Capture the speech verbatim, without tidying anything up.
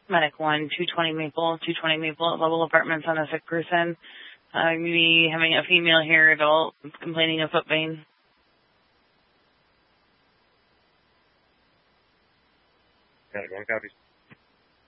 Medic one, two twenty Maple, two twenty Maple, level apartments on a sick person. Uh, maybe having a female here, adult, complaining of foot pain. Got it, one copy.